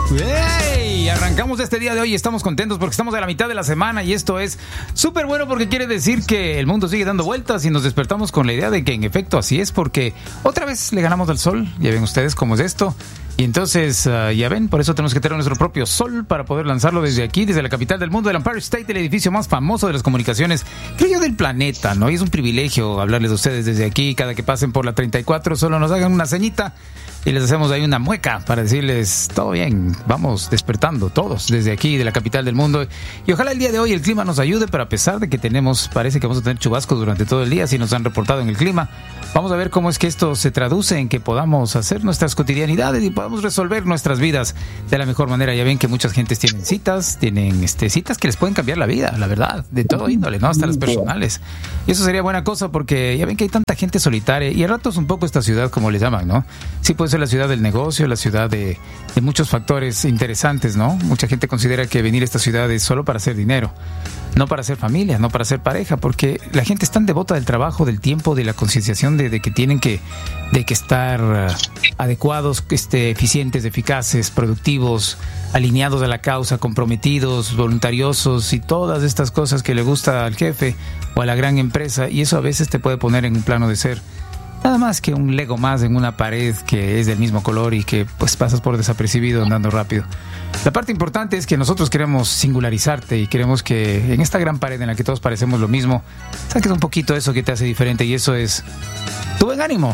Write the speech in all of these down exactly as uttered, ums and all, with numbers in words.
¡Hey! Arrancamos este día de hoy y estamos contentos porque estamos a la mitad de la semana y esto es súper bueno porque quiere decir que el mundo sigue dando vueltas y nos despertamos con la idea de que en efecto así es, porque otra vez le ganamos al sol. Ya ven ustedes cómo es esto. Y entonces, uh, ya ven, por eso tenemos que tener nuestro propio sol para poder lanzarlo desde aquí, desde la capital del mundo, del Empire State, el edificio más famoso de las comunicaciones, creo yo, del planeta, ¿no? Y es un privilegio hablarles a ustedes desde aquí. Cada que pasen por la treinta y cuatro, solo nos hagan una ceñita y les hacemos ahí una mueca para decirles, todo bien, vamos despertando todos desde aquí, de la capital del mundo. Y ojalá el día de hoy el clima nos ayude, pero a pesar de que tenemos, parece que vamos a tener chubascos durante todo el día, así nos han reportado en el clima. Vamos a ver cómo es que esto se traduce en que podamos hacer nuestras cotidianidades y podamos resolver nuestras vidas de la mejor manera. Ya ven que muchas gentes tienen citas, tienen este, citas que les pueden cambiar la vida, la verdad, de todo índole, ¿no? Hasta las personales. Y eso sería buena cosa porque ya ven que hay tanta gente solitaria y a ratos un poco esta ciudad, como le llaman, ¿no? Sí puede ser la ciudad del negocio, la ciudad de, de muchos factores interesantes, ¿no? Mucha gente considera que venir a esta ciudad es solo para hacer dinero, no para hacer familia, no para hacer pareja, porque la gente es tan devota del trabajo, del tiempo, de la concienciación de, de que tienen que, de que estar uh, adecuados, este, eficientes, eficaces, productivos, alineados a la causa, comprometidos, voluntariosos y todas estas cosas que le gusta al jefe o a la gran empresa, y eso a veces te puede poner en un plano de ser nada más que un Lego más en una pared que es del mismo color y que pues pasas por desapercibido andando rápido. La parte importante es que nosotros queremos singularizarte y queremos que en esta gran pared en la que todos parecemos lo mismo, saques un poquito eso que te hace diferente, y eso es tu buen ánimo,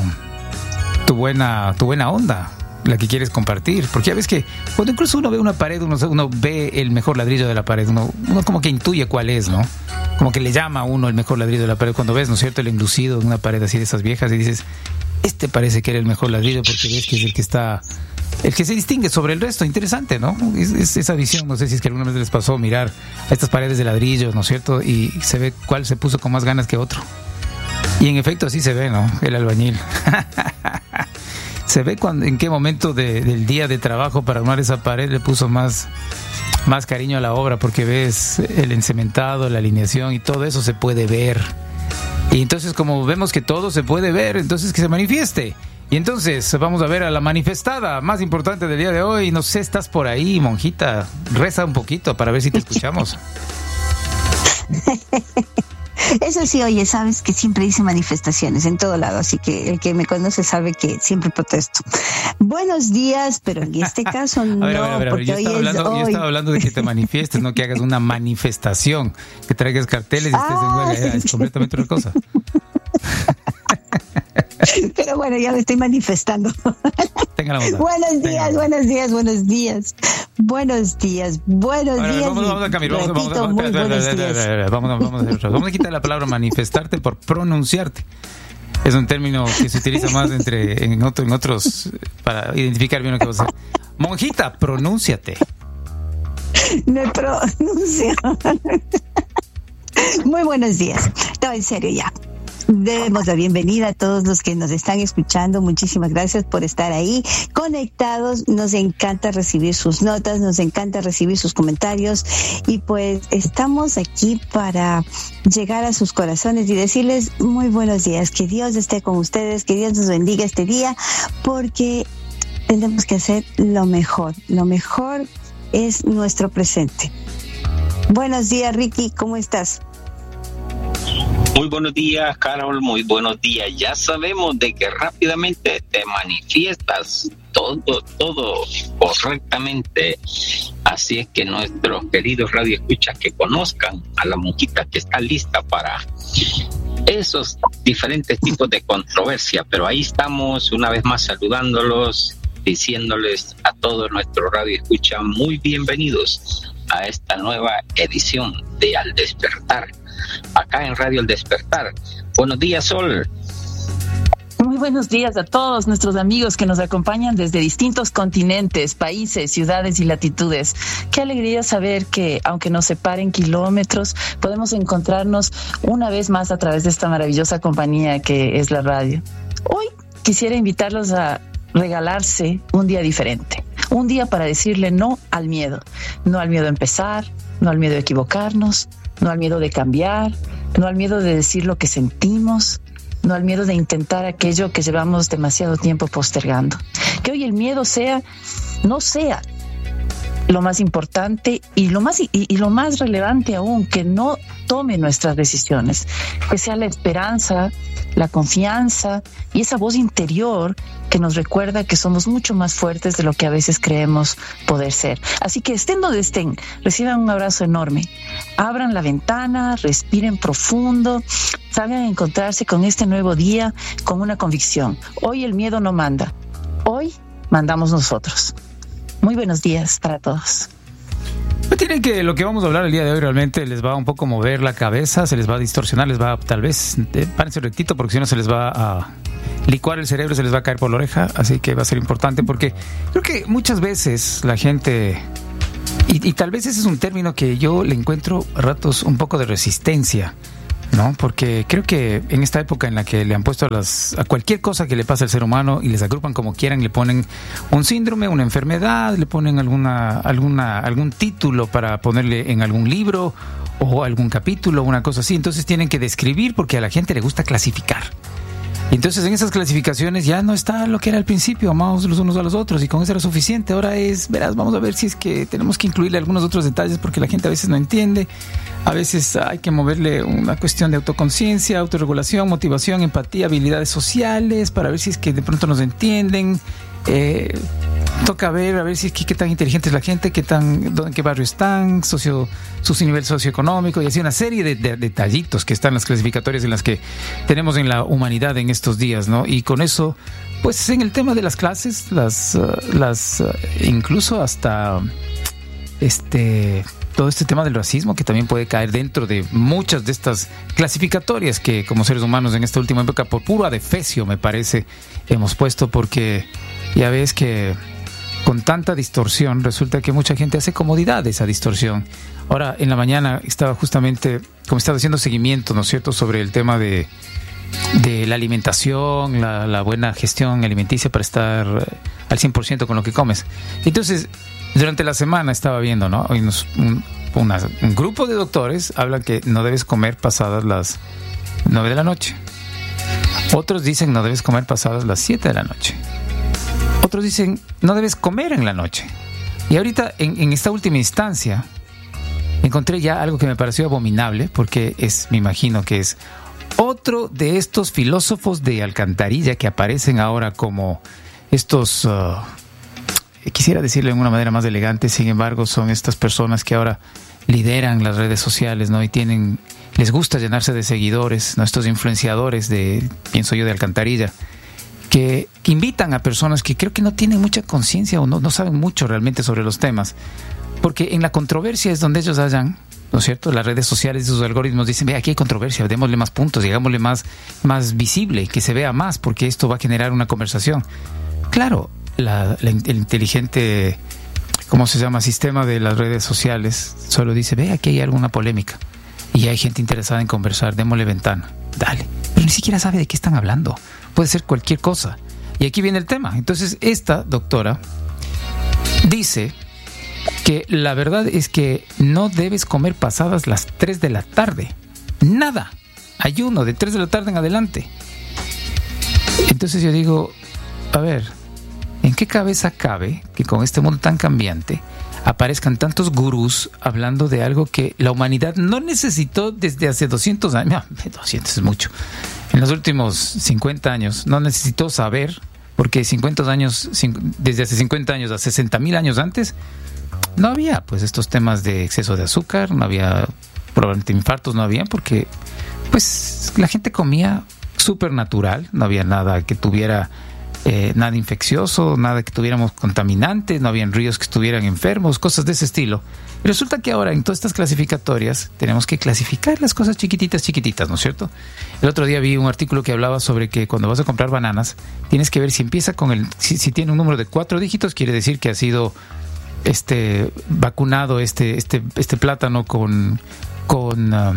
tu buena, tu buena onda, la que quieres compartir. Porque ya ves que cuando incluso uno ve una pared, uno, uno ve el mejor ladrillo de la pared, uno, uno como que intuye cuál es, ¿no? Como que le llama a uno el mejor ladrillo de la pared cuando ves, ¿no es cierto?, el enlucido de una pared así de esas viejas y dices, este parece que era el mejor ladrillo porque ves que es el que está, el que se distingue sobre el resto. Interesante, ¿no? Es, es esa visión. No sé si es que alguna vez les pasó mirar a estas paredes de ladrillos, ¿no es cierto?, y se ve cuál se puso con más ganas que otro. Y en efecto así se ve, ¿no? El albañil. Se ve cuando, en qué momento de, del día de trabajo para armar esa pared le puso más, más cariño a la obra, porque ves el encementado, la alineación y todo eso se puede ver. Y entonces, como vemos que todo se puede ver, entonces que se manifieste. Y entonces vamos a ver a la manifestada más importante del día de hoy. No sé, estás por ahí, monjita. Reza un poquito para ver si te escuchamos. Eso sí, oye, sabes que siempre hice manifestaciones en todo lado, así que el que me conoce sabe que siempre protesto. Buenos días, pero en este caso no, a ver, a ver, a ver, porque yo hoy estaba es hablando, hoy. Yo estaba hablando de que te manifiestes, no que hagas una manifestación, que traigas carteles y estés ah, en huelga, ya, sí, es completamente otra cosa. Pero bueno, ya me estoy manifestando. Tenga la bondad. Buenos días, Tenga. buenos días, buenos días. Buenos días, buenos Bueno, días. vamos, vamos a cambiar, vamos, Repito, vamos, muy vamos, buenos vamos, días. vamos, vamos, vamos, vamos a quitar la palabra manifestarte por pronunciarte. Es un término que se utiliza más entre en, otro, en otros para identificar bien lo que vas a hacer. Monjita, pronúnciate. Me pronuncio. Muy buenos días. No, en serio ya. Demos la bienvenida a todos los que nos están escuchando. Muchísimas gracias por estar ahí conectados. Nos encanta recibir sus notas, nos encanta recibir sus comentarios, y pues estamos aquí para llegar a sus corazones y decirles muy buenos días, que Dios esté con ustedes, que Dios nos bendiga este día, porque tenemos que hacer lo mejor. Lo mejor es nuestro presente. Buenos días, Ricky, ¿cómo estás? Muy buenos días, Carol, muy buenos días. Ya sabemos de que rápidamente te manifiestas todo, todo correctamente. Así es que nuestros queridos radioescuchas que conozcan a la monjita que está lista para esos diferentes tipos de controversia. Pero ahí estamos una vez más saludándolos, diciéndoles a todos nuestros radioescuchas muy bienvenidos a esta nueva edición de Al Despertar, acá en Radio El Despertar. Buenos días, Sol. Muy buenos días a todos nuestros amigos que nos acompañan desde distintos continentes, países, ciudades y latitudes. Qué alegría saber que, aunque nos separen kilómetros, podemos encontrarnos una vez más a través de esta maravillosa compañía que es la radio. Hoy quisiera invitarlos a regalarse un día diferente, un día para decirle no al miedo, no al miedo a empezar, no al miedo de equivocarnos, no al miedo de cambiar, no al miedo de decir lo que sentimos, no al miedo de intentar aquello que llevamos demasiado tiempo postergando. Que hoy el miedo sea, no sea lo más importante y lo más y, y lo más relevante aún, que no tome nuestras decisiones, que sea la esperanza, la confianza y esa voz interior que nos recuerda que somos mucho más fuertes de lo que a veces creemos poder ser. Así que estén donde estén, reciban un abrazo enorme, abran la ventana, respiren profundo, salgan a encontrarse con este nuevo día con una convicción. Hoy el miedo no manda, hoy mandamos nosotros. Muy buenos días para todos. Tienen que lo que vamos a hablar el día de hoy realmente les va un poco mover la cabeza, se les va a distorsionar, les va a, tal vez, eh, párense rectito porque si no se les va a licuar el cerebro, se les va a caer por la oreja, así que va a ser importante porque creo que muchas veces la gente, y, y tal vez ese es un término que yo le encuentro a ratos un poco de resistencia, ¿no? Porque creo que en esta época en la que le han puesto a, las, a cualquier cosa que le pasa al ser humano y les agrupan como quieran, le ponen un síndrome, una enfermedad, le ponen alguna, alguna, algún título para ponerle en algún libro o algún capítulo, una cosa así. Entonces tienen que describir porque a la gente le gusta clasificar. Y entonces en esas clasificaciones ya no está lo que era al principio, amamos los unos a los otros y con eso era suficiente. Ahora es, verás, vamos a ver si es que tenemos que incluirle algunos otros detalles porque la gente a veces no entiende. A veces hay que moverle una cuestión de autoconciencia, autorregulación, motivación, empatía, habilidades sociales para ver si es que de pronto nos entienden. Eh, toca ver, a ver si es que qué tan inteligente es la gente, qué tan, en qué barrio están, socio, su nivel socioeconómico y así una serie de, de detallitos que están en las clasificatorias en las que tenemos en la humanidad en estos días, ¿no? Y con eso, pues en el tema de las clases, las, uh, las uh, incluso hasta este todo este tema del racismo que también puede caer dentro de muchas de estas clasificatorias que como seres humanos en esta última época por puro adefesio me parece hemos puesto porque ya ves que con tanta distorsión resulta que mucha gente hace comodidad de esa distorsión. Ahora en la mañana estaba justamente como estaba haciendo seguimiento, ¿no es cierto?, sobre el tema de de la alimentación, la, la buena gestión alimenticia para estar al cien por ciento con lo que comes. Entonces durante la semana estaba viendo, ¿no? Hoy nos, un, una, un grupo de doctores hablan que no debes comer pasadas las nueve de la noche. Otros dicen no debes comer pasadas las siete de la noche. Otros dicen no debes comer en la noche. Y ahorita, en, en esta última instancia, encontré ya algo que me pareció abominable, porque es, me imagino que es otro de estos filósofos de alcantarilla que aparecen ahora como estos... Uh, quisiera decirlo de una manera más elegante, sin embargo, son estas personas que ahora lideran las redes sociales, ¿no? Y tienen, les gusta llenarse de seguidores, ¿no? Estos influenciadores de, pienso yo, de alcantarilla, que, que invitan a personas que creo que no tienen mucha conciencia o no, no saben mucho realmente sobre los temas, porque en la controversia es donde ellos hallan, ¿no es cierto? Las redes sociales y sus algoritmos dicen, ve, aquí hay controversia, démosle más puntos, digámosle más, más visible, que se vea más, porque esto va a generar una conversación. Claro, La, la, el inteligente, ¿cómo se llama?, sistema de las redes sociales solo dice, ve, aquí hay alguna polémica y hay gente interesada en conversar, démosle ventana, dale, pero ni siquiera sabe de qué están hablando, puede ser cualquier cosa. Y aquí viene el tema. Entonces esta doctora dice que la verdad es que no debes comer pasadas las tres de la tarde, nada, ayuno de tres de la tarde en adelante. Entonces yo digo, a ver, ¿en qué cabeza cabe que con este mundo tan cambiante aparezcan tantos gurús hablando de algo que la humanidad no necesitó desde hace doscientos años? No, doscientos es mucho. En los últimos cincuenta años no necesitó saber, porque cincuenta años, desde hace cincuenta años a sesenta mil años antes, no había pues estos temas de exceso de azúcar, no había probablemente infartos, no había, porque pues la gente comía súper natural, no había nada que tuviera... Eh, nada infeccioso, nada que tuviéramos contaminantes, no habían ríos que estuvieran enfermos, cosas de ese estilo. Y resulta que ahora en todas estas clasificatorias tenemos que clasificar las cosas chiquititas, chiquititas, ¿no es cierto? El otro día vi un artículo que hablaba sobre que cuando vas a comprar bananas tienes que ver si empieza con el, si, si tiene un número de cuatro dígitos, quiere decir que ha sido este vacunado este este este plátano con con uh,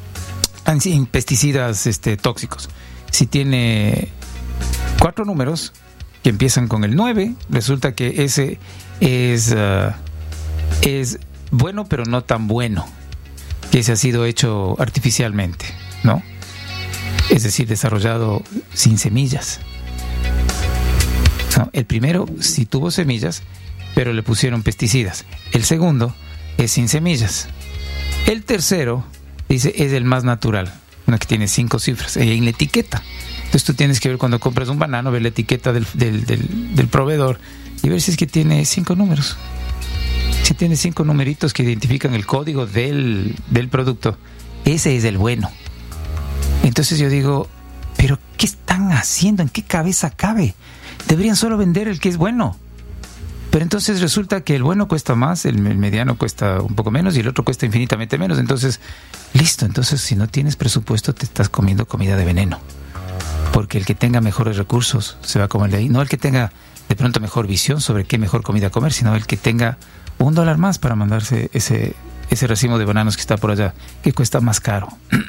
pesticidas este tóxicos. Si tiene cuatro números que empiezan con el nueve, resulta que ese es, uh, es bueno, pero no tan bueno, que ese ha sido hecho artificialmente, ¿no? Es decir, desarrollado sin semillas. No, el primero sí tuvo semillas, pero le pusieron pesticidas. El segundo es sin semillas. El tercero, dice, es el más natural, uno que tiene cinco cifras, y en la etiqueta. Entonces tú tienes que ver cuando compras un banano, ver la etiqueta del, del, del, del proveedor y ver si es que tiene cinco números. Si tiene cinco numeritos que identifican el código del, del producto, ese es el bueno. Entonces yo digo, ¿pero qué están haciendo? ¿En qué cabeza cabe? Deberían solo vender el que es bueno. Pero entonces resulta que el bueno cuesta más, el mediano cuesta un poco menos y el otro cuesta infinitamente menos. Entonces, listo. Entonces, si no tienes presupuesto, te estás comiendo comida de veneno. Porque el que tenga mejores recursos se va a comer de ahí. No el que tenga de pronto mejor visión sobre qué mejor comida comer, sino el que tenga un dólar más para mandarse ese, ese racimo de bananos que está por allá, que cuesta más caro.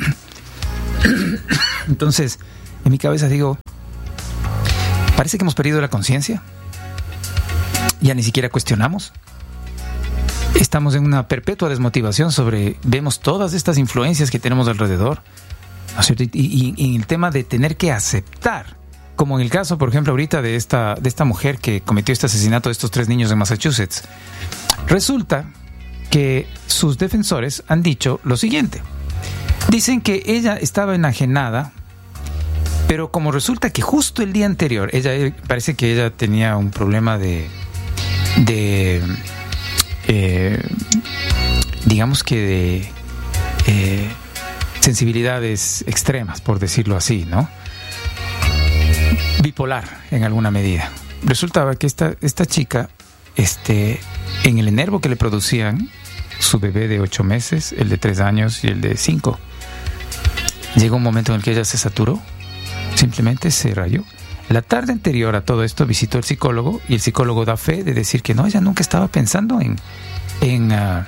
Entonces, en mi cabeza digo, parece que hemos perdido la conciencia. Ya ni siquiera cuestionamos. Estamos en una perpetua desmotivación sobre, vemos todas estas influencias que tenemos alrededor, ¿no es cierto? Y, y, y el tema de tener que aceptar, como en el caso, por ejemplo, ahorita de esta, de esta mujer que cometió este asesinato de estos tres niños en Massachusetts. Resulta que sus defensores han dicho lo siguiente. Dicen que ella estaba enajenada, pero como resulta que justo el día anterior, ella parece que ella tenía un problema de... de eh, digamos que de eh, sensibilidades extremas, por decirlo así, ¿no? Bipolar en alguna medida. Resultaba que esta, esta chica, este, en el enervo que le producían su bebé de ocho meses, el de tres años y el de cinco, llegó un momento en el que ella se saturó, simplemente se rayó. La tarde anterior a todo esto visitó al psicólogo y el psicólogo da fe de decir que no, ella nunca estaba pensando en, en, uh,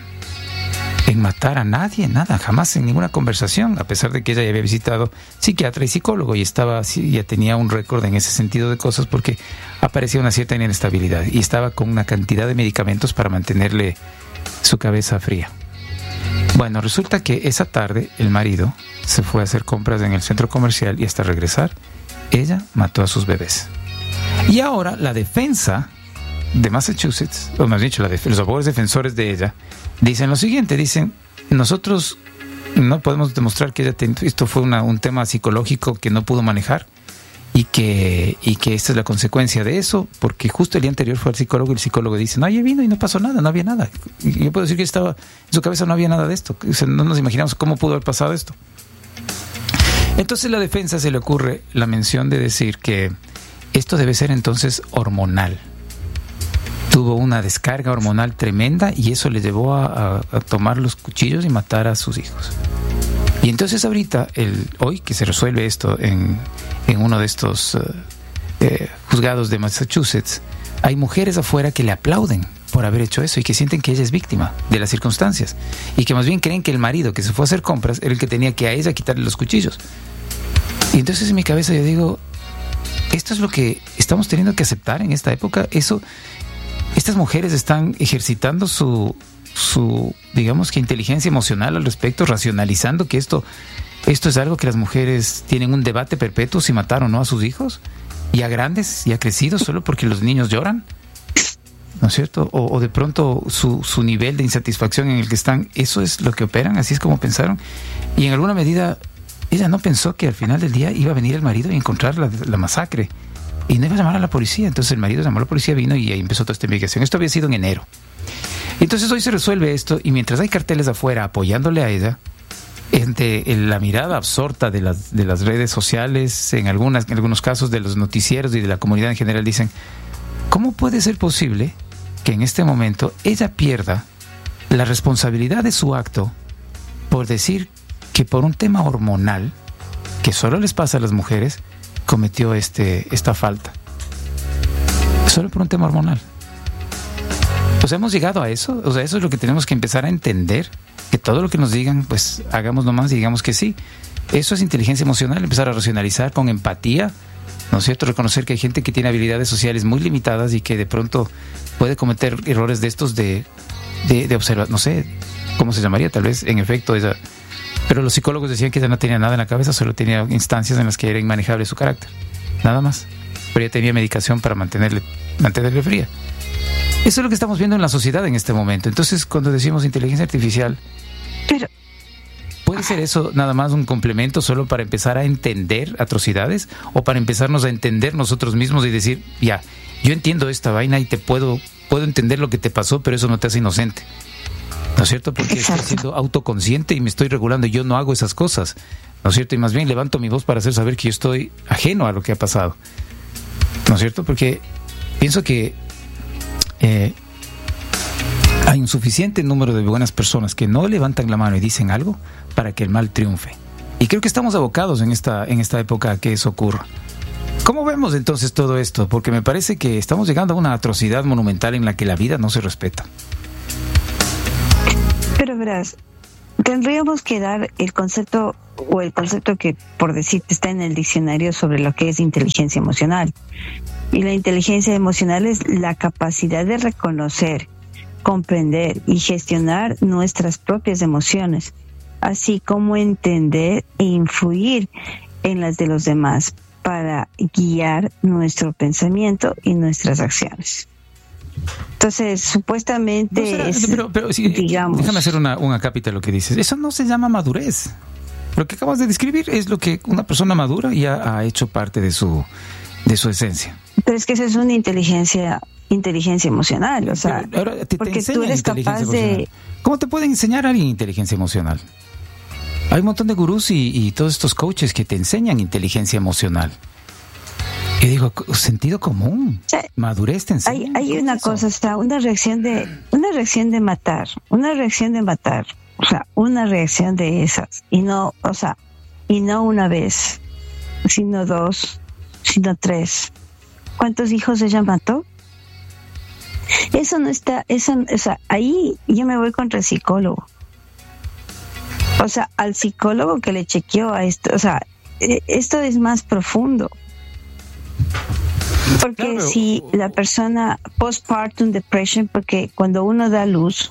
en matar a nadie, nada, jamás en ninguna conversación, a pesar de que ella ya había visitado psiquiatra y psicólogo y estaba ya tenía un récord en ese sentido de cosas porque aparecía una cierta inestabilidad y estaba con una cantidad de medicamentos para mantenerle su cabeza fría. Bueno, resulta que esa tarde el marido se fue a hacer compras en el centro comercial y hasta regresar ella mató a sus bebés. Y ahora la defensa de Massachusetts, o más dicho, la def- los abogados defensores de ella, dicen lo siguiente, dicen, nosotros no podemos demostrar que ella ten- esto fue una, un tema psicológico que no pudo manejar y que, y que esta es la consecuencia de eso, porque justo el día anterior fue al psicólogo y el psicólogo dice, no, ella vino y no pasó nada, no había nada. Y yo puedo decir que estaba, en su cabeza no había nada de esto, o sea, no nos imaginamos cómo pudo haber pasado esto. Entonces a la defensa se le ocurre la mención de decir que esto debe ser entonces hormonal. Tuvo una descarga hormonal tremenda y eso le llevó a, a, a tomar los cuchillos y matar a sus hijos. Y entonces ahorita, el, hoy que se resuelve esto en, en uno de estos uh, eh, juzgados de Massachusetts, hay mujeres afuera que le aplauden por haber hecho eso y que sienten que ella es víctima de las circunstancias y que más bien creen que el marido que se fue a hacer compras era el que tenía que a ella quitarle los cuchillos. Y entonces en mi cabeza yo digo, esto es lo que estamos teniendo que aceptar en esta época. Eso, estas mujeres están ejercitando su, su, digamos que inteligencia emocional al respecto, racionalizando que esto, esto es algo que las mujeres tienen un debate perpetuo si matar o no a sus hijos, ya grandes, ya crecidos, solo porque los niños lloran, ¿no es cierto? O, o de pronto su, su nivel de insatisfacción en el que están, eso es lo que operan, así es como pensaron. Y en alguna medida ella no pensó que al final del día iba a venir el marido y encontrar la, la masacre y no iba a llamar a la policía. Entonces el marido llamó a la policía, vino y ahí empezó toda esta investigación. Esto había sido en enero. Entonces hoy se resuelve esto y mientras hay carteles afuera apoyándole a ella, entre la mirada absorta de las, de las redes sociales, en, algunas, en algunos casos de los noticieros y de la comunidad en general, dicen, ¿cómo puede ser posible que en este momento ella pierda la responsabilidad de su acto por decir que por un tema hormonal, que solo les pasa a las mujeres, cometió este, esta falta? Solo por un tema hormonal. O sea, hemos llegado a eso. O sea, eso es lo que tenemos que empezar a entender. Que todo lo que nos digan, pues hagamos nomás y digamos que sí. Eso es inteligencia emocional, empezar a racionalizar con empatía, ¿no es cierto? Reconocer que hay gente que tiene habilidades sociales muy limitadas y que de pronto puede cometer errores de estos de, de, de observar, no sé, ¿cómo se llamaría? Tal vez, en efecto, ella... Pero los psicólogos decían que ella no tenía nada en la cabeza, solo tenía instancias en las que era inmanejable su carácter. Nada más. Pero ella tenía medicación para mantenerle, mantenerle fría. Eso es lo que estamos viendo en la sociedad en este momento. Entonces, cuando decimos inteligencia artificial, pero ¿puede ser eso nada más un complemento solo para empezar a entender atrocidades o para empezarnos a entender nosotros mismos y decir, ya, yo entiendo esta vaina y te puedo, puedo entender lo que te pasó, pero eso no te hace inocente? ¿No es cierto? Porque Exacto. estoy siendo autoconsciente y me estoy regulando y yo no hago esas cosas. ¿No es cierto? Y más bien levanto mi voz para hacer saber que yo estoy ajeno a lo que ha pasado. ¿No es cierto? Porque pienso que eh, hay un suficiente número de buenas personas que no levantan la mano y dicen algo para que el mal triunfe. Y creo que estamos abocados en esta, en esta época a que eso ocurra. ¿Cómo vemos entonces todo esto? Porque me parece que estamos llegando a una atrocidad monumental en la que la vida no se respeta. Pero verás, tendríamos que dar el concepto o el concepto que, por decirte, está en el diccionario sobre lo que es inteligencia emocional. Y la inteligencia emocional es la capacidad de reconocer, comprender y gestionar nuestras propias emociones, así como entender e influir en las de los demás para guiar nuestro pensamiento y nuestras acciones. Entonces, supuestamente, No será, es, pero, pero sí, digamos... déjame hacer una, una cápita de lo que dices. Eso no se llama madurez. Lo que acabas de describir es lo que una persona madura ya ha hecho parte de su, de su esencia. Pero es que esa es una inteligencia inteligencia emocional, o sea, Pero ahora te, te porque enseñan tú eres inteligencia capaz de... emocional. ¿Cómo te pueden enseñar a alguien inteligencia emocional? Hay un montón de gurús y, y todos estos coaches que te enseñan inteligencia emocional. Y digo, sentido común, Sí. madurez te enseña. Hay, hay ¿Qué una es eso? cosa, está una reacción de una reacción de matar, una reacción de matar, o sea, una reacción de esas, y no, o sea, y no una vez, sino dos, sino tres. ¿Cuántos hijos ella mató? Eso no está, eso, o sea, ahí yo me voy contra el psicólogo. O sea, al psicólogo que le chequeó a esto, o sea, eh, esto es más profundo. Porque Claro. si la persona postpartum depression, porque cuando uno da luz,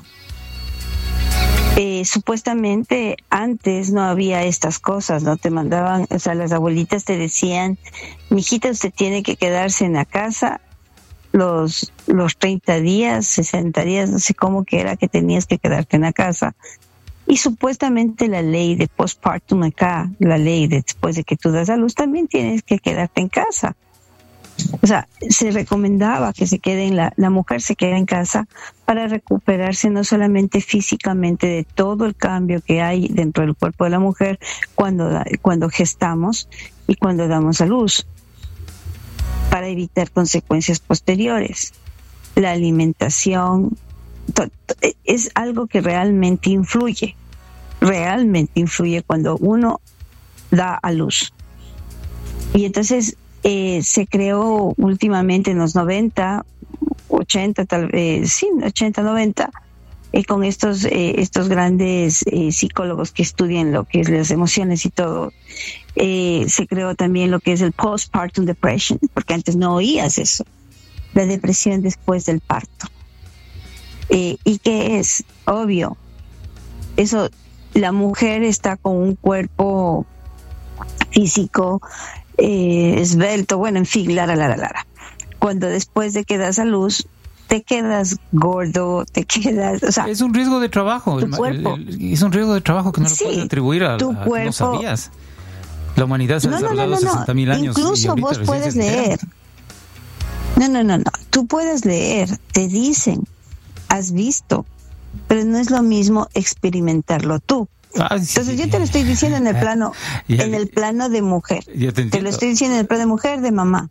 eh, supuestamente antes no había estas cosas, no te mandaban, o sea, las abuelitas te decían, mijita, usted tiene que quedarse en la casa los los treinta días, sesenta días, no sé cómo que era que tenías que quedarte en la casa. Y supuestamente la ley de postpartum acá, la ley de después de que tú das a luz, también tienes que quedarte en casa. O sea, se recomendaba que se quede en la, la mujer se quede en casa para recuperarse no solamente físicamente de todo el cambio que hay dentro del cuerpo de la mujer cuando, da- cuando gestamos y cuando damos a luz, para evitar consecuencias posteriores. La alimentación to- to- es algo que realmente influye, realmente influye cuando uno da a luz. Y entonces eh, se creó últimamente en los noventa, ochenta, tal vez, sí, ochenta, noventa, eh, con estos eh, estos grandes eh, psicólogos que estudian lo que es las emociones y todo. Eh, se creó también lo que es el postpartum depression, porque antes no oías eso, la depresión después del parto. Eh, y que es obvio, eso, la mujer está con un cuerpo físico eh, esbelto, bueno, en fin, lara, lara, lara. Cuando después de que das a luz, te quedas gordo, te quedas, o sea, Es un riesgo de trabajo. tu el- cuerpo. el- el- es un riesgo de trabajo que no lo Sí, puedes atribuir a, tu a- cuerpo. no sabías. La humanidad se ha no, no, no, desarrollado no, sesenta mil no. años. y Incluso ahorita vos recién puedes se enteran. leer. No, no, no, no. Tú puedes leer, te dicen, has visto, pero no es lo mismo experimentarlo tú. Ah, sí. Entonces yo te lo estoy diciendo en el plano, Ya- en el plano de mujer. Ya te Te entiendo. lo estoy diciendo en el plano de mujer, de mamá.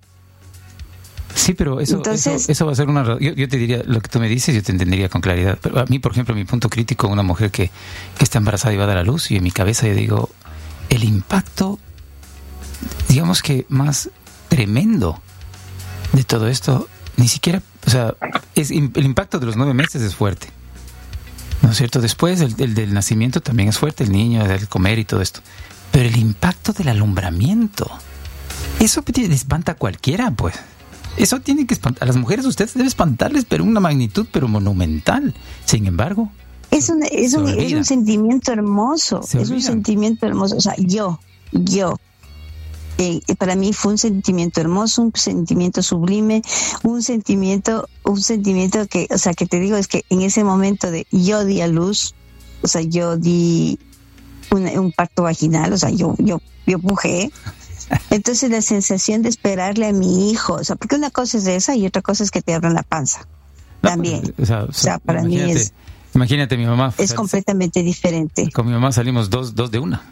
Sí, pero eso, Entonces- eso, eso va a ser una... ra- Yo, yo te diría, lo que tú me dices, yo te entendería con claridad. Pero a mí, por ejemplo, mi punto crítico, una mujer que, que está embarazada y va a dar a luz, y en mi cabeza yo digo, el impacto, digamos que más tremendo de todo esto, ni siquiera, o sea, es, el impacto de los nueve meses es fuerte. ¿No es cierto? Después, el, el del nacimiento también es fuerte, el niño, el comer y todo esto. Pero el impacto del alumbramiento, eso te espanta a cualquiera, pues. Eso tiene que espantar. A las mujeres ustedes debe espantarles, pero una magnitud, pero monumental. Sin embargo, Es un, es Se un, es olvida. un sentimiento hermoso. Se es un olvida. sentimiento hermoso. O sea, yo, yo, eh, para mí fue un sentimiento hermoso, un sentimiento sublime, un sentimiento, un sentimiento que, o sea, que te digo es que en ese momento de yo di a luz, o sea, yo di un, un parto vaginal, o sea, yo, yo, yo pujé. Entonces la sensación de esperarle a mi hijo, o sea, porque una cosa es esa y otra cosa es que te abran la panza. No, también. Pues, o sea, o sea para mí es... Imagínate, mi mamá... Es completamente diferente. Con mi mamá salimos dos, dos de una.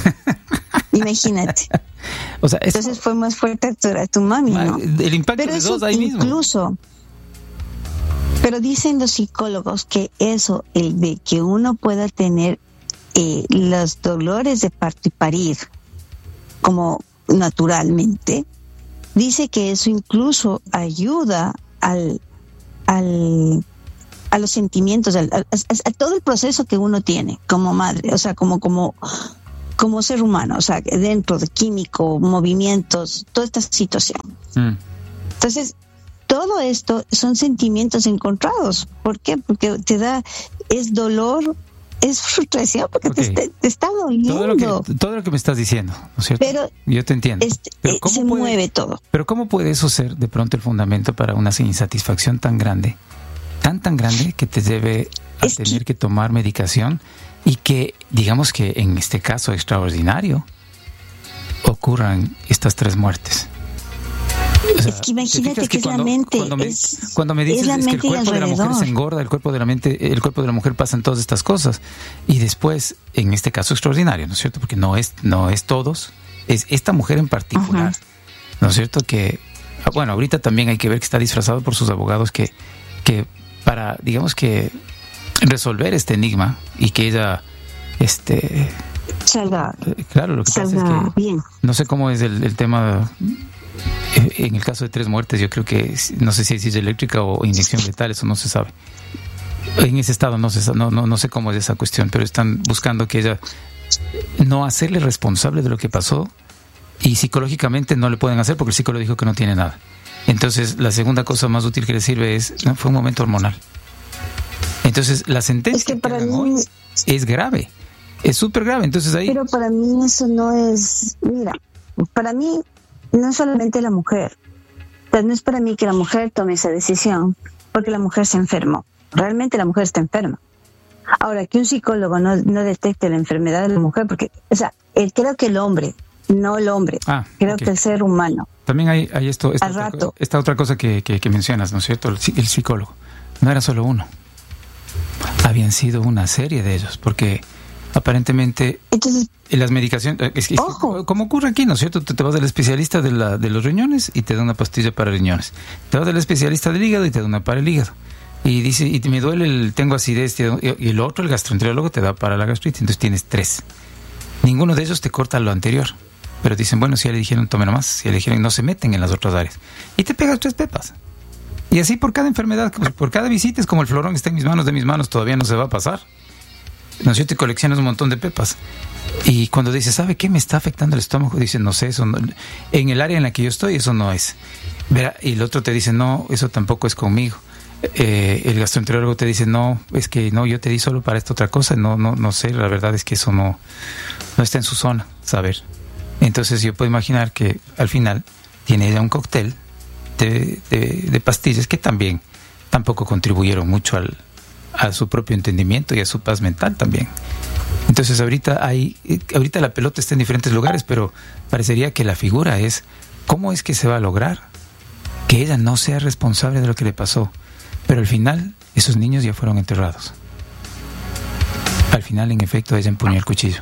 Imagínate. O sea, eso, entonces fue más fuerte a tu mami, ¿no? El impacto pero de eso dos ahí mismo. Incluso, pero dicen los psicólogos que eso, el de que uno pueda tener eh, los dolores de parto y parir, como naturalmente, dice que eso incluso ayuda al, al a los sentimientos, a, a, a todo el proceso que uno tiene como madre, o sea, como como como ser humano, o sea, dentro de químico, movimientos, toda esta situación. Mm. Entonces, todo esto son sentimientos encontrados. ¿Por qué? Porque te da, es dolor, es frustración, porque okay. te, te está doliendo. Todo lo, que, todo lo que me estás diciendo, ¿no es cierto? Pero yo te entiendo. Este, pero ¿cómo se puede, mueve todo. Pero ¿cómo puede eso ser de pronto el fundamento para una insatisfacción tan grande, tan tan grande que te lleve a es tener que... que tomar medicación? Y que, digamos que en este caso extraordinario, ocurran estas tres muertes. O sea, es que imagínate que, que es cuando, la mente. Cuando me, es, cuando me dices es, es que el cuerpo de la mujer se engorda, el cuerpo de la mente, el cuerpo de la mujer pasan todas estas cosas. Y después, en este caso extraordinario, ¿no es cierto? Porque no es, no es todos, es esta mujer en particular, uh-huh. ¿no es cierto? Que, bueno, ahorita también hay que ver que está disfrazado por sus abogados que, que para, digamos que resolver este enigma y que ella este salga claro lo que salga pasa es que bien. No sé cómo es el, el tema en el caso de tres muertes. Yo creo que no sé si es silla eléctrica o inyección letal, eso no se sabe en ese estado, no sé no, no, no sé cómo es esa cuestión, pero están buscando que ella no hacerle responsable de lo que pasó y psicológicamente no le pueden hacer porque el psicólogo dijo que no tiene nada. Entonces la segunda cosa más útil que le sirve es no, fue un momento hormonal. Entonces, la sentencia es que, para que mí hoy es grave, es súper grave. Entonces ahí... Pero para mí eso no es... Mira, para mí no es solamente la mujer. Pues no es para mí que la mujer tome esa decisión, porque la mujer se enfermó. Realmente la mujer está enferma. Ahora, que un psicólogo no, no detecte la enfermedad de la mujer, porque, o sea, el, creo que el hombre, no el hombre, ah, creo okay. que el ser humano. También hay, hay esto, esta, Al otra, rato. esta otra cosa que, que, que mencionas, ¿no es cierto? El, el psicólogo. No era solo uno. Habían sido una serie de ellos, porque aparentemente entonces, en las medicaciones, es que, como ocurre aquí, ¿no es cierto? Te, te vas del especialista de, la, de los riñones y te da una pastilla para riñones. Te vas del especialista del hígado y te da una para el hígado. Y dice, y me duele, el, tengo acidez, y el otro, el gastroenterólogo, te da para la gastritis. Entonces tienes tres. Ninguno de ellos te corta lo anterior. Pero dicen, bueno, si ya le dijeron, tome nomás. Si ya le dijeron, no se meten en las otras áreas. Y te pegas tres pepas. Y así por cada enfermedad, por cada visita, es como el florón que está en mis manos, de mis manos todavía no se va a pasar. ¿No es cierto? Y coleccionas un montón de pepas. Y cuando dices, ¿sabe qué me está afectando el estómago? Dicen, no sé, eso no, en el área en la que yo estoy, eso no es. Verá, y el otro te dice, no, eso tampoco es conmigo. Eh, el gastroenterólogo te dice, no, es que no, yo te di solo para esta otra cosa. No, no, no sé, la verdad es que eso no, no está en su zona, saber. Entonces yo puedo imaginar que al final tiene ella un cóctel De, de, de pastillas que también tampoco contribuyeron mucho al, a su propio entendimiento y a su paz mental también. Entonces ahorita hay ahorita la pelota está en diferentes lugares, pero parecería que la figura es cómo es que se va a lograr que ella no sea responsable de lo que le pasó, pero al final esos niños ya fueron enterrados. Al final, en efecto, ella empuñó el cuchillo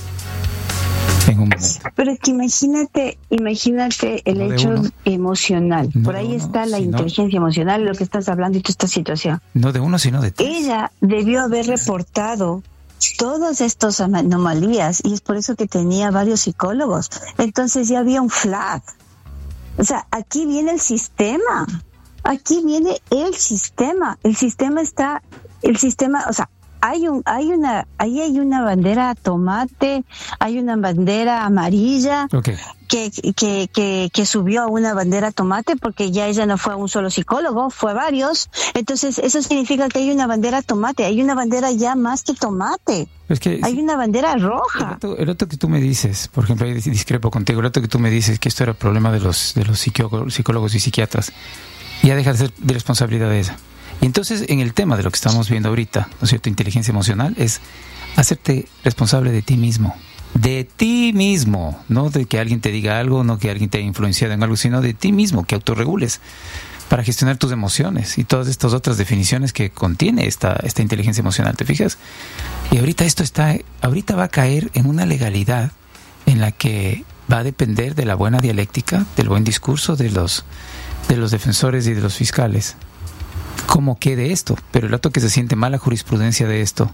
en un momento. Pero es que imagínate, imagínate el no hecho uno, emocional. No Por ahí uno, está la inteligencia emocional, lo que estás hablando y toda esta situación. No de uno, sino de tres. Ella debió haber reportado todas estas anomalías y es por eso que tenía varios psicólogos. Entonces ya había un flag. O sea, aquí viene el sistema. Aquí viene el sistema. El sistema está, el sistema, o sea, hay un, hay una, ahí hay una bandera tomate, hay una bandera amarilla. Okay. Que, que, que, que subió a una bandera tomate porque ya ella no fue a un solo psicólogo, fue a varios. Entonces, eso significa que hay una bandera tomate, hay una bandera ya más que tomate. Es que hay una bandera roja. El otro, el otro que tú me dices, por ejemplo, ahí discrepo contigo, el otro que tú me dices que esto era problema de los, de los psicólogos y psiquiatras, ya deja de ser de responsabilidad de ella. Y entonces, en el tema de lo que estamos viendo ahorita, ¿no es cierto? Inteligencia emocional es hacerte responsable de ti mismo. De ti mismo, no de que alguien te diga algo, no que alguien te haya influenciado en algo, sino de ti mismo, que autorregules para gestionar tus emociones y todas estas otras definiciones que contiene esta, esta inteligencia emocional, ¿te fijas? Y ahorita esto está, ahorita va a caer en una legalidad en la que va a depender de la buena dialéctica, del buen discurso de los, de los defensores y de los fiscales. ¿Cómo quede esto? Pero el rato que se siente mala jurisprudencia de esto,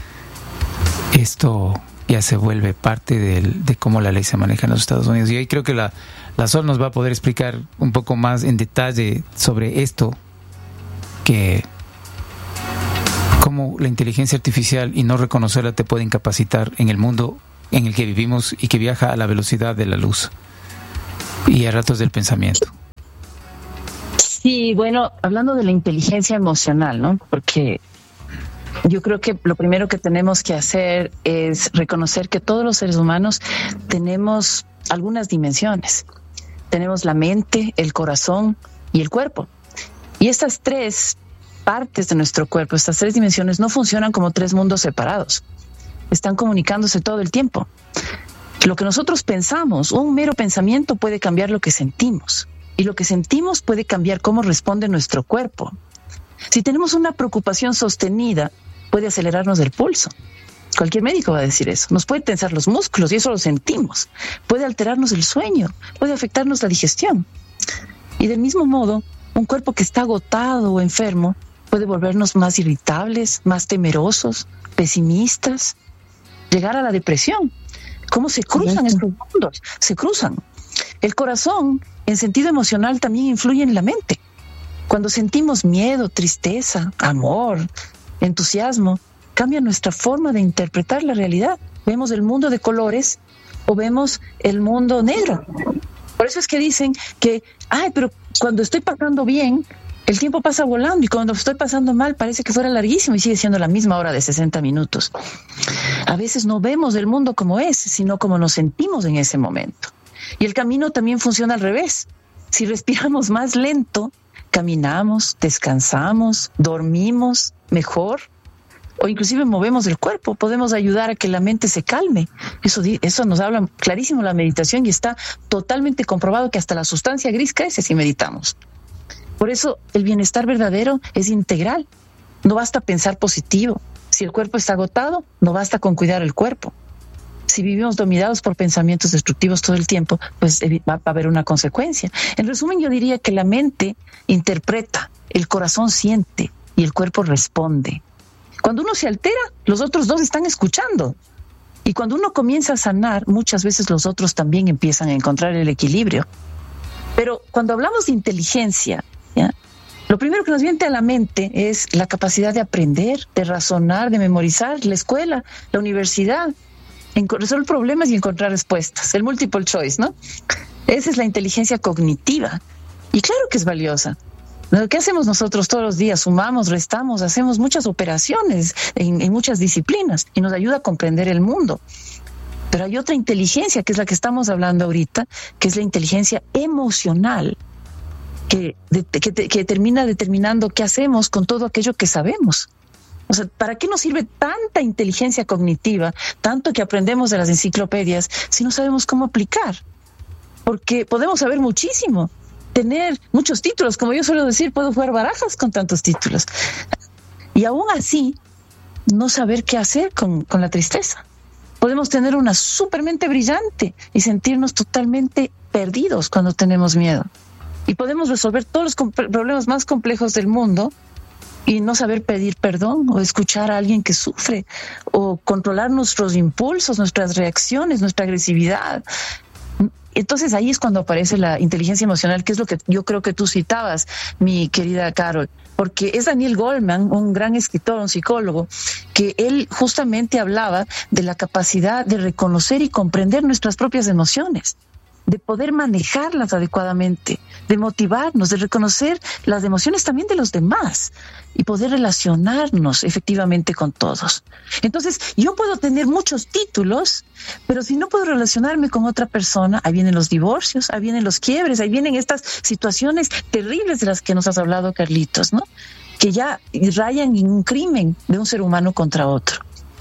esto ya se vuelve parte del, de cómo la ley se maneja en los Estados Unidos. Y ahí creo que la, la Sol nos va a poder explicar un poco más en detalle sobre esto, que cómo la inteligencia artificial y no reconocerla te puede incapacitar en el mundo en el que vivimos y que viaja a la velocidad de la luz y a ratos del pensamiento. Sí, bueno, hablando de la inteligencia emocional, ¿no? Porque yo creo que lo primero que tenemos que hacer es reconocer que todos los seres humanos tenemos algunas dimensiones. Tenemos la mente, el corazón y el cuerpo. Y estas tres partes de nuestro cuerpo, estas tres dimensiones, no funcionan como tres mundos separados. Están comunicándose todo el tiempo. Lo que nosotros pensamos, un mero pensamiento puede cambiar lo que sentimos. Y lo que sentimos puede cambiar cómo responde nuestro cuerpo. Si tenemos una preocupación sostenida, puede acelerarnos el pulso. Cualquier médico va a decir eso. Nos puede tensar los músculos y eso lo sentimos. Puede alterarnos el sueño, puede afectarnos la digestión. Y del mismo modo, un cuerpo que está agotado o enfermo puede volvernos más irritables, más temerosos, pesimistas, llegar a la depresión. ¿Cómo se cruzan estos mundos? Se cruzan. El corazón, en sentido emocional, también influye en la mente. Cuando sentimos miedo, tristeza, amor, entusiasmo, cambia nuestra forma de interpretar la realidad. Vemos el mundo de colores o vemos el mundo negro. Por eso es que dicen que, ay, pero cuando estoy pasando bien, el tiempo pasa volando, y cuando estoy pasando mal parece que fuera larguísimo y sigue siendo la misma hora de sesenta minutos. A veces no vemos el mundo como es, sino como nos sentimos en ese momento. Y el camino también funciona al revés. Si respiramos más lento, caminamos, descansamos, dormimos mejor, o inclusive movemos el cuerpo, podemos ayudar a que la mente se calme. Eso, eso nos habla clarísimo la meditación y está totalmente comprobado que hasta la sustancia gris crece si meditamos. Por eso el bienestar verdadero es integral. No basta pensar positivo. Si el cuerpo está agotado, no basta con cuidar el cuerpo. Si vivimos dominados por pensamientos destructivos todo el tiempo, pues va a haber una consecuencia. En resumen, yo diría que la mente interpreta, el corazón siente y el cuerpo responde. Cuando uno se altera, los otros dos están escuchando. Y cuando uno comienza a sanar, muchas veces los otros también empiezan a encontrar el equilibrio. Pero cuando hablamos de inteligencia, ¿ya?, lo primero que nos viene a la mente es la capacidad de aprender, de razonar, de memorizar, la escuela, la universidad, resolver problemas y encontrar respuestas, el multiple choice, ¿no? Esa es la inteligencia cognitiva. Y claro que es valiosa. ¿Qué hacemos nosotros todos los días? Sumamos, restamos, hacemos muchas operaciones en, en muchas disciplinas y nos ayuda a comprender el mundo. Pero hay otra inteligencia, que es la que estamos hablando ahorita, que es la inteligencia emocional, que, de, que, que termina determinando qué hacemos con todo aquello que sabemos. O sea, ¿para qué nos sirve tanta inteligencia cognitiva, tanto que aprendemos de las enciclopedias, si no sabemos cómo aplicar? Porque podemos saber muchísimo, tener muchos títulos, como yo suelo decir, puedo jugar barajas con tantos títulos. Y aún así, no saber qué hacer con, con la tristeza. Podemos tener una supermente brillante y sentirnos totalmente perdidos cuando tenemos miedo. Y podemos resolver todos los comp- problemas más complejos del mundo y no saber pedir perdón o escuchar a alguien que sufre o controlar nuestros impulsos, nuestras reacciones, nuestra agresividad. Entonces ahí es cuando aparece la inteligencia emocional, que es lo que yo creo que tú citabas, mi querida Carol. porque es Daniel Goleman, un gran escritor, un psicólogo, que él justamente hablaba de la capacidad de reconocer y comprender nuestras propias emociones, de poder manejarlas adecuadamente, de motivarnos, de reconocer las emociones también de los demás y poder relacionarnos efectivamente con todos. Entonces, yo puedo tener muchos títulos, pero si no puedo relacionarme con otra persona, ahí vienen los divorcios, ahí vienen los quiebres, ahí vienen estas situaciones terribles de las que nos has hablado, Carlitos, ¿no? Que ya rayan en un crimen de un ser humano contra otro.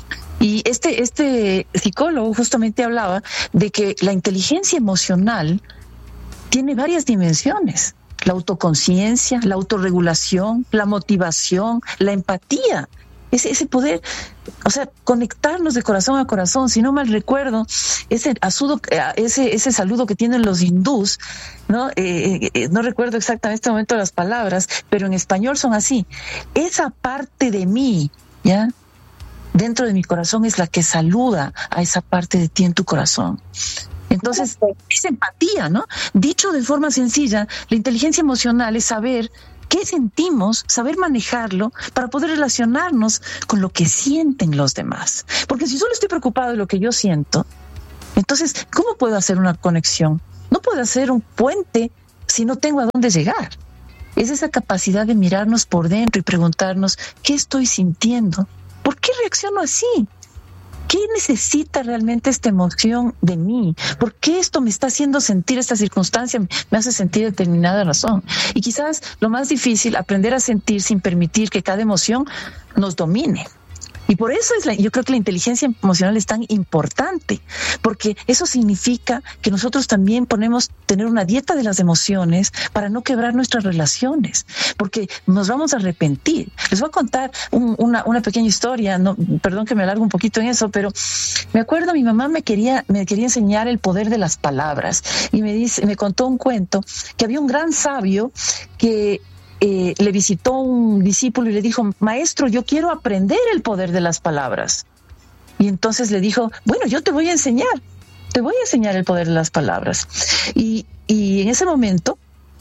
Y este, este psicólogo justamente hablaba de que la inteligencia emocional tiene varias dimensiones: la autoconciencia, la autorregulación, la motivación, la empatía. Ese, ese poder, o sea, conectarnos de corazón a corazón. Si no mal recuerdo, ese, asudo, ese, ese saludo que tienen los hindús, ¿no? Eh, eh, no recuerdo exactamente en este momento las palabras, pero en español son así: esa parte de mí, ¿ya?, dentro de mi corazón es la que saluda a esa parte de ti en tu corazón. Entonces, es empatía, ¿no? Dicho de forma sencilla, la inteligencia emocional es saber qué sentimos, saber manejarlo para poder relacionarnos con lo que sienten los demás. Porque si solo estoy preocupado de lo que yo siento, entonces, ¿cómo puedo hacer una conexión? No puedo hacer un puente si no tengo a dónde llegar. Es esa capacidad de mirarnos por dentro y preguntarnos, ¿qué estoy sintiendo? ¿Por qué reacciono así? ¿Qué necesita realmente esta emoción de mí? ¿Por qué esto me está haciendo sentir, esta circunstancia me hace sentir determinada razón? Y quizás lo más difícil, aprender a sentir sin permitir que cada emoción nos domine. Y por eso es la, yo creo que la inteligencia emocional es tan importante, porque eso significa que nosotros también ponemos tener una dieta de las emociones para no quebrar nuestras relaciones, porque nos vamos a arrepentir. Les voy a contar un, una, una pequeña historia, no, perdón que me alargo un poquito en eso, pero me acuerdo mi mamá me quería, me quería enseñar el poder de las palabras y me dice, me contó un cuento que había un gran sabio que Eh, le visitó un discípulo y le dijo, maestro, yo quiero aprender el poder de las palabras. Y entonces le dijo, bueno, yo te voy a enseñar, te voy a enseñar el poder de las palabras. Y, y en ese momento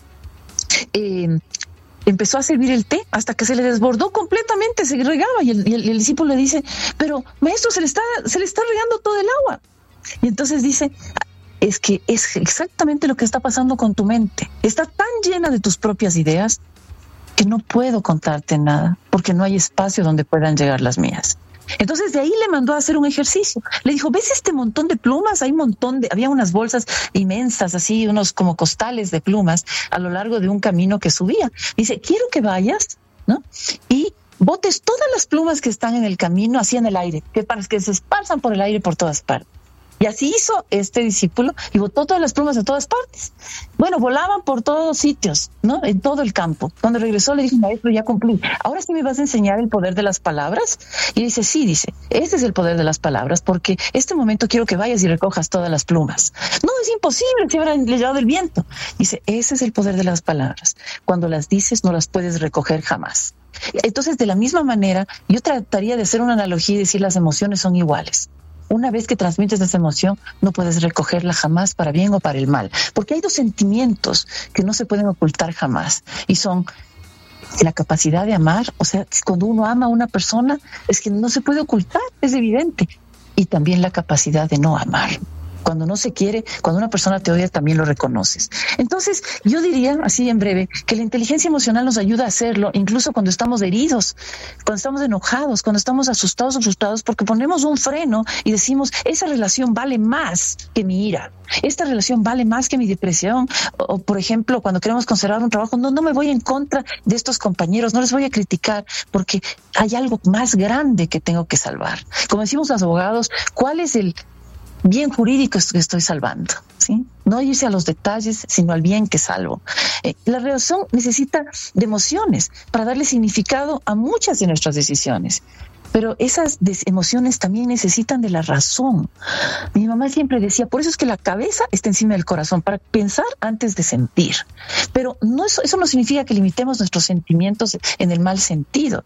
eh, empezó a servir el té hasta que se le desbordó completamente, se regaba. Y el, y el, y el discípulo le dice, pero maestro, se le está, se le está regando todo el agua. Y entonces dice, es que es exactamente lo que está pasando con tu mente. Está tan llena de tus propias ideas que no puedo contarte nada, porque no hay espacio donde puedan llegar las mías. Entonces de ahí le mandó a hacer un ejercicio. Le dijo, ¿ves este montón de plumas? Hay un montón de, había unas bolsas inmensas, así, unos como costales de plumas a lo largo de un camino que subía. Dice, quiero que vayas, ¿no?, y botes todas las plumas que están en el camino así en el aire, que para que se esparzan por el aire por todas partes. Y así hizo este discípulo y botó todas las plumas de todas partes. Bueno, volaban por todos sitios, ¿no?, en todo el campo. Cuando regresó le dijo, maestro, ya cumplí. ¿Ahora sí me vas a enseñar el poder de las palabras? Y dice, sí, dice, ese es el poder de las palabras, porque este momento quiero que vayas y recojas todas las plumas. No, es imposible, se habrán llevado el viento. Dice, ese es el poder de las palabras. Cuando las dices no las puedes recoger jamás. Entonces, de la misma manera, yo trataría de hacer una analogía y decir las emociones son iguales. Una vez que transmites esa emoción, no puedes recogerla jamás para bien o para el mal. Porque hay dos sentimientos que no se pueden ocultar jamás. Y son la capacidad de amar. O sea, cuando uno ama a una persona, es que no se puede ocultar, es evidente. Y también la capacidad de no amar. Cuando no se quiere, cuando una persona te odia, también lo reconoces. Entonces, yo diría, así en breve, que la inteligencia emocional nos ayuda a hacerlo, incluso cuando estamos heridos, cuando estamos enojados, cuando estamos asustados o frustrados, porque ponemos un freno y decimos, esa relación vale más que mi ira, esta relación vale más que mi depresión, o, o por ejemplo, cuando queremos conservar un trabajo, no, no me voy en contra de estos compañeros, no les voy a criticar, porque hay algo más grande que tengo que salvar. Como decimos los abogados, ¿cuál es el bien jurídico que estoy salvando? ¿Sí? No irse a los detalles, sino al bien que salvo. Eh, la relación necesita de emociones para darle significado a muchas de nuestras decisiones. Pero esas emociones también necesitan de la razón. Mi mamá siempre decía, por eso es que la cabeza está encima del corazón, para pensar antes de sentir. Pero no eso, eso no significa que limitemos nuestros sentimientos en el mal sentido.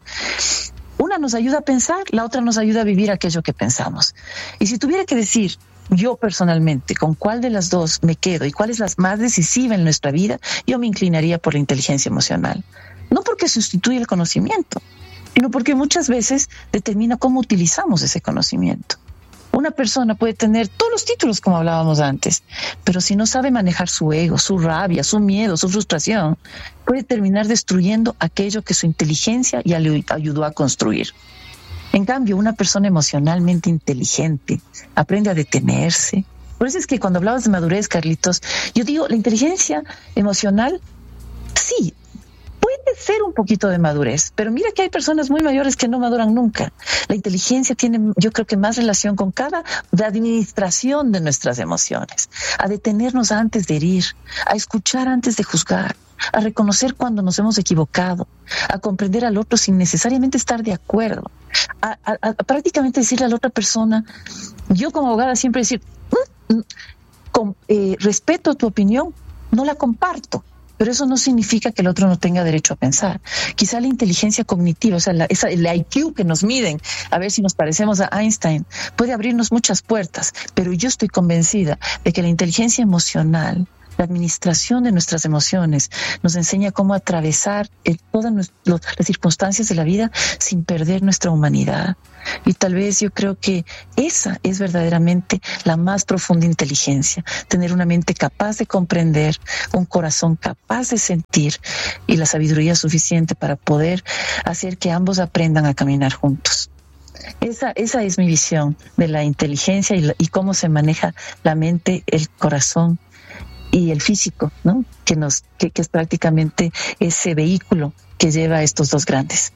Una nos ayuda a pensar, la otra nos ayuda a vivir aquello que pensamos. Y si tuviera que decir, yo personalmente, con cuál de las dos me quedo y cuál es la más decisiva en nuestra vida, yo me inclinaría por la inteligencia emocional. no porque sustituye el conocimiento, sino porque muchas veces determina cómo utilizamos ese conocimiento. Una persona puede tener todos los títulos, como hablábamos antes, pero si no sabe manejar su ego, su rabia, su miedo, su frustración, puede terminar destruyendo aquello que su inteligencia ya le ayudó a construir. En cambio, una persona emocionalmente inteligente aprende a detenerse. Por eso es que cuando hablabas de madurez, Carlitos, yo digo, la inteligencia emocional, sí, puede ser un poquito de madurez, pero mira que hay personas muy mayores que no maduran nunca. La inteligencia tiene, yo creo que más relación con cada de administración de nuestras emociones, a detenernos antes de herir, a escuchar antes de juzgar, a reconocer cuando nos hemos equivocado, a comprender al otro sin necesariamente estar de acuerdo, a, a, a prácticamente decirle a la otra persona, yo como abogada siempre decir, mm, mm, con, eh, respeto tu opinión, no la comparto. Pero eso no significa que el otro no tenga derecho a pensar. Quizá la inteligencia cognitiva, o sea, la, esa, el I Q que nos miden, a ver si nos parecemos a Einstein, puede abrirnos muchas puertas, pero yo estoy convencida de que la inteligencia emocional, la administración de nuestras emociones, nos enseña cómo atravesar el, todas los, las circunstancias de la vida sin perder nuestra humanidad. Y tal vez yo creo que esa es verdaderamente la más profunda inteligencia, tener una mente capaz de comprender, un corazón capaz de sentir y la sabiduría suficiente para poder hacer que ambos aprendan a caminar juntos. Esa, esa es mi visión de la inteligencia y, la, y cómo se maneja la mente, el corazón y el físico, ¿no? Que nos, que, que es prácticamente ese vehículo que lleva a estos dos grandes.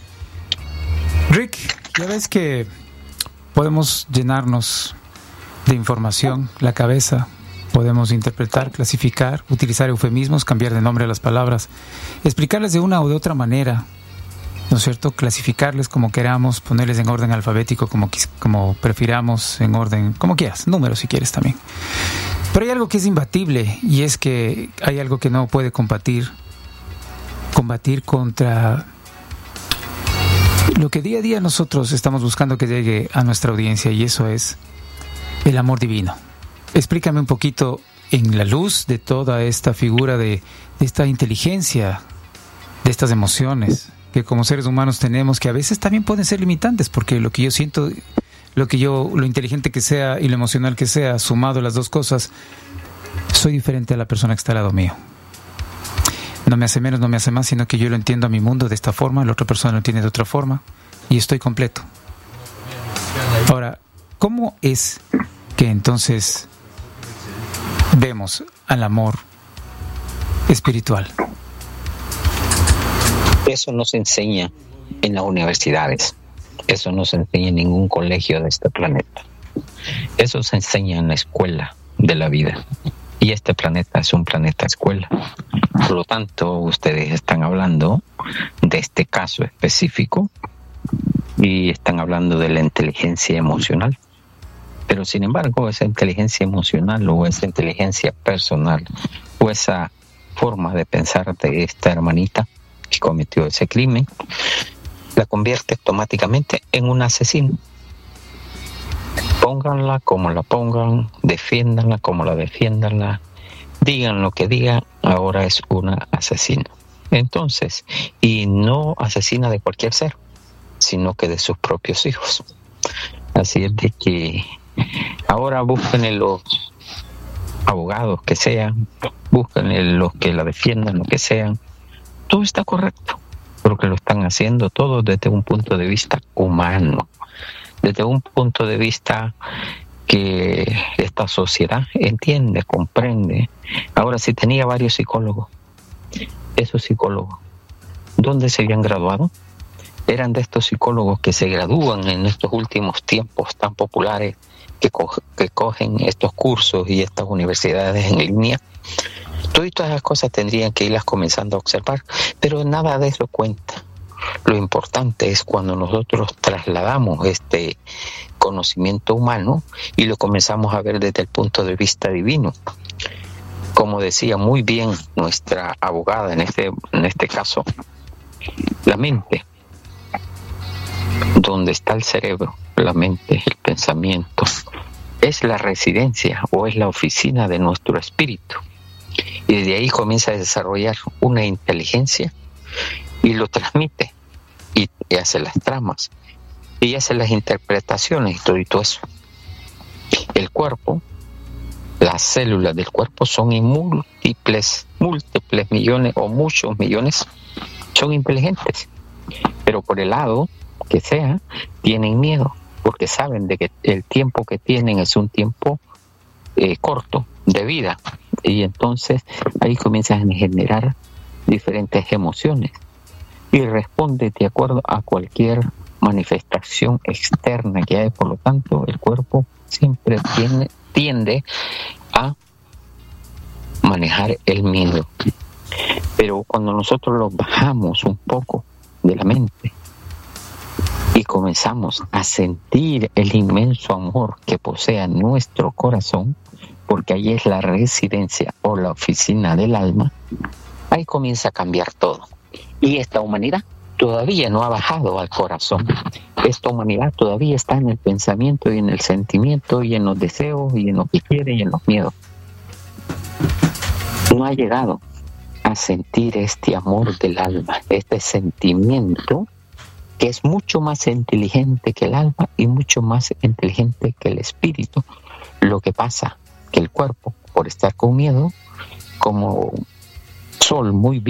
Rick, ya ves que podemos llenarnos de información la cabeza, podemos interpretar, clasificar, utilizar eufemismos, cambiar de nombre a las palabras, explicarles de una o de otra manera, ¿no es cierto? Clasificarles como queramos, ponerles en orden alfabético como, como prefiramos, en orden, como quieras, números si quieres también. Pero hay algo que es imbatible y es que hay algo que no puede combatir, combatir contra lo que día a día nosotros estamos buscando que llegue a nuestra audiencia, y eso es el amor divino. Explícame un poquito, en la luz de toda esta figura de, de esta inteligencia, de estas emociones que como seres humanos tenemos, que a veces también pueden ser limitantes, porque lo que yo siento, lo que yo, lo inteligente que sea y lo emocional que sea, sumado las dos cosas, soy diferente a la persona que está al lado mío. No me hace menos, no me hace más, sino que yo lo entiendo a mi mundo de esta forma, la otra persona lo entiende de otra forma, y estoy completo. Ahora, ¿cómo es que entonces vemos al amor espiritual? Eso no se enseña en las universidades. Eso no se enseña en ningún colegio de este planeta. Eso se enseña en la escuela de la vida. Y este planeta es un planeta escuela. Por lo tanto, ustedes están hablando de este caso específico y están hablando de la inteligencia emocional. Pero sin embargo, esa inteligencia emocional o esa inteligencia personal o esa forma de pensar de esta hermanita que cometió ese crimen, la convierte automáticamente en un asesino. Pónganla como la pongan, defiéndanla como la defiéndanla, digan lo que digan, ahora es una asesina. Entonces, y no asesina de cualquier ser, sino que de sus propios hijos. Así es de que ahora busquen los abogados que sean, busquen los que la defiendan, lo que sean. Todo está correcto, pero que lo están haciendo todo desde un punto de vista humano, desde un punto de vista que esta sociedad entiende, comprende. Ahora, si tenía varios psicólogos, esos psicólogos, ¿dónde se habían graduado? Eran de estos psicólogos que se gradúan en estos últimos tiempos tan populares, que, co- que cogen estos cursos y estas universidades en línea. Todas esas cosas tendrían que irlas comenzando a observar, pero nada de eso cuenta. Lo importante es cuando nosotros trasladamos este conocimiento humano y lo comenzamos a ver desde el punto de vista divino. Como decía muy bien nuestra abogada en este, en este caso, la mente, donde está el cerebro, la mente, el pensamiento, es la residencia o es la oficina de nuestro espíritu. Y desde ahí comienza a desarrollar una inteligencia y lo transmite y, y hace las tramas y hace las interpretaciones y todo, y todo eso. El cuerpo, las células del cuerpo son en múltiples, múltiples millones o muchos millones, son inteligentes, pero por el lado que sea, tienen miedo, porque saben de que el tiempo que tienen es un tiempo eh, corto de vida, y entonces ahí comienzan a generar diferentes emociones y responde de acuerdo a cualquier manifestación externa que hay. Por lo tanto, el cuerpo siempre tiene, tiende a manejar el miedo. Pero cuando nosotros lo bajamos un poco de la mente y comenzamos a sentir el inmenso amor que posee nuestro corazón, porque ahí es la residencia o la oficina del alma, ahí comienza a cambiar todo. Y esta humanidad todavía no ha bajado al corazón. Esta humanidad todavía está en el pensamiento y en el sentimiento y en los deseos y en lo que quiere y en los miedos. No ha llegado a sentir este amor del alma, este sentimiento que es mucho más inteligente que el alma y mucho más inteligente que el espíritu. Lo que pasa que el cuerpo, por estar con miedo, como sol muy